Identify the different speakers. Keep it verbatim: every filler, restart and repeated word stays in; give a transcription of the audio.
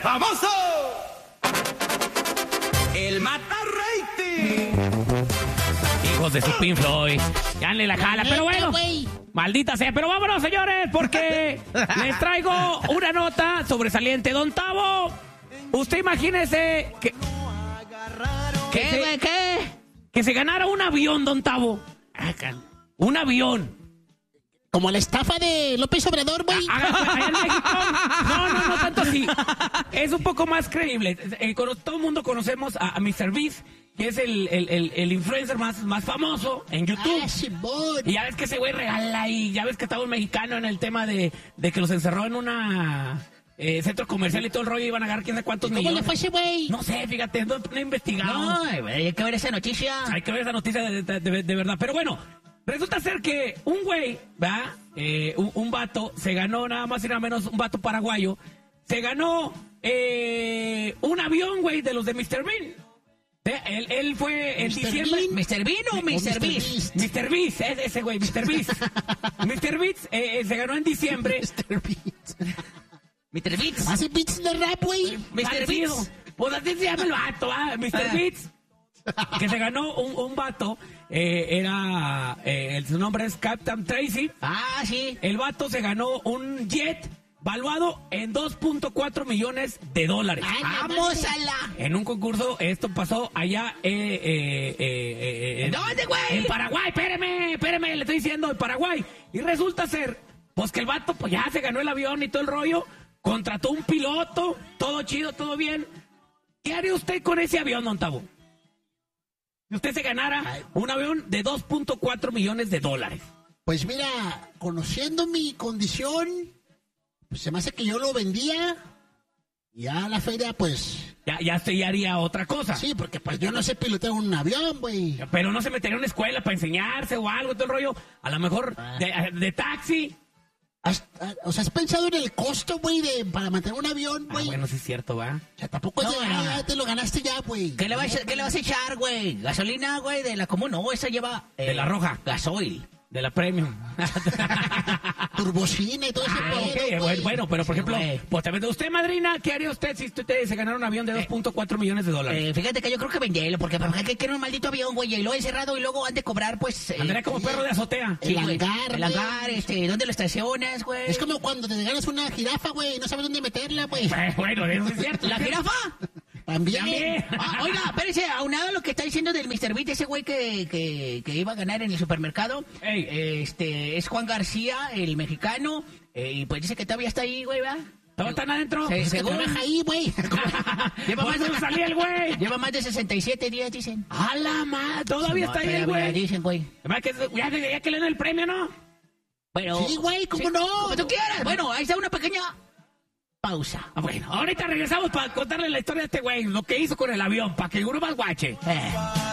Speaker 1: famoso. El mata rating.
Speaker 2: Hijos de su Pink Floyd. Ya le la jala, pero bueno. Maldita sea, pero vámonos, señores, porque les traigo una nota sobresaliente. Don Tavo, usted imagínese que...
Speaker 3: ¿Qué, güey, qué?
Speaker 2: Que se ganara un avión, Don Tavo. Un avión.
Speaker 3: Como la estafa de López Obrador, güey.
Speaker 2: Allá en México. No, no, no tanto así. Es un poco más creíble. Eh, todo el mundo conocemos a, a mister Beast, que es el, el, el, el influencer más, más famoso en YouTube.
Speaker 3: Ah, sí, boy.
Speaker 2: Y ya ves que ese güey regala y ya ves que estaba un mexicano en el tema de, de que los encerró en una eh, centro comercial y todo el rollo y iban a ganar quién sabe cuántos
Speaker 3: ¿Cómo
Speaker 2: millones.
Speaker 3: le fue ese güey?
Speaker 2: No sé, fíjate, no, no he investigado.
Speaker 3: No, güey, hay que ver esa noticia.
Speaker 2: Hay que ver esa noticia de, de, de, de verdad. Pero bueno, resulta ser que un güey, ¿verdad? Eh, un, un vato se ganó nada más y nada menos, un vato paraguayo, se ganó eh, un avión, güey, de los de mister Bean. Eh, él, él fue en
Speaker 3: ¿mister
Speaker 2: diciembre.
Speaker 3: Bean? ¿mister Bean o mister Beast?
Speaker 2: mister Beast, es ese güey, mister Beast. mister Beast eh, eh, se ganó en diciembre.
Speaker 3: mister Beast.
Speaker 2: mister Beast.
Speaker 3: ¿Hace beats de rap, güey?
Speaker 2: mister Beast. Pues así se llama el vato, ¿ah? mister Beast. Que se ganó un, un vato, eh, era, eh, su nombre es Captain Tracy.
Speaker 3: Ah, sí.
Speaker 2: El vato se ganó un jet valuado en dos punto cuatro millones de dólares.
Speaker 3: Ay, ¡vamos a la!
Speaker 2: En un concurso, esto pasó allá eh, eh, eh, eh,
Speaker 3: ¿En dónde, güey?
Speaker 2: En Paraguay, espéreme, espéreme, le estoy diciendo, en Paraguay. Y resulta ser, pues que el vato pues ya se ganó el avión y todo el rollo, contrató un piloto, todo chido, todo bien. ¿Qué haría usted con ese avión, don Tavo? Si usted se ganara un avión de dos punto cuatro millones de dólares.
Speaker 3: Pues mira, conociendo mi condición, pues se me hace que yo lo vendía. Y ya la feria, pues...
Speaker 2: Ya, ya usted ya haría otra cosa.
Speaker 3: Sí, porque pues yo no sé pilotear un avión, güey.
Speaker 2: Pero no se metería en una escuela para enseñarse o algo, todo el rollo. A lo mejor de, de taxi.
Speaker 3: Hasta, o sea, ¿has pensado en el costo, güey, de para mantener un avión, güey?
Speaker 2: Ah, bueno, sí es cierto, ¿va?
Speaker 3: O sea, tampoco
Speaker 4: No,
Speaker 3: es de,
Speaker 4: no,
Speaker 3: ah,
Speaker 4: no.
Speaker 3: ya te lo ganaste ya, güey.
Speaker 4: ¿Qué le, vas, ¿Qué le vas a echar, güey? ¿Gasolina, güey? ¿De la común? No, esa lleva... eh,
Speaker 2: De la roja.
Speaker 4: Gasoil.
Speaker 2: De la Premium.
Speaker 3: Turbocina y todo ese
Speaker 2: Ah,
Speaker 3: pedo,
Speaker 2: ok,
Speaker 3: güey.
Speaker 2: bueno, bueno, pero por
Speaker 4: Sí,
Speaker 2: ejemplo,
Speaker 4: güey.
Speaker 2: pues también usted, madrina, ¿qué haría usted si usted se ganara un avión de dos punto cuatro millones de dólares?
Speaker 4: Eh, fíjate que yo creo que venderlo, porque para que quiero un maldito avión, güey, y lo he encerrado y luego han de cobrar, pues... Eh,
Speaker 2: Andaría como perro de azotea.
Speaker 3: El
Speaker 4: güey.
Speaker 3: hangar,
Speaker 4: El
Speaker 3: güey.
Speaker 4: hangar, este, ¿dónde lo estacionas, güey?
Speaker 3: Es como cuando te ganas una jirafa, güey, y no sabes dónde meterla, güey.
Speaker 2: Bueno, eso es cierto.
Speaker 4: ¿La jirafa?
Speaker 3: También.
Speaker 2: También.
Speaker 4: Ah, oiga, espérese, aunado a lo que está diciendo del mister Beat, ese güey que, que, que iba a ganar en el supermercado,
Speaker 2: Ey.
Speaker 4: este, es Juan García, el mexicano, eh, y pues dice que todavía está ahí, güey, ¿verdad?
Speaker 2: ¿Todos están adentro?
Speaker 4: Se-
Speaker 3: Es que
Speaker 4: según-
Speaker 3: trabaja ahí, güey.
Speaker 4: Lleva
Speaker 2: ¿Por
Speaker 4: más
Speaker 2: qué no
Speaker 4: de,
Speaker 2: salía el güey?
Speaker 4: lleva más de sesenta y siete días, dicen.
Speaker 2: ¡A la madre! Todavía está ahí el
Speaker 4: Todavía
Speaker 2: güey.
Speaker 4: Dicen, güey.
Speaker 2: Además que ya, ya que le den el premio, ¿no?
Speaker 4: Bueno,
Speaker 3: Sí, güey, ¿cómo no?
Speaker 4: Como tú quieras. Bueno, ahí está una pequeña pausa.
Speaker 2: Ah, bueno, ahorita regresamos para contarle la historia de este güey, lo que hizo con el avión, para que el grupo más guache.
Speaker 4: Eh.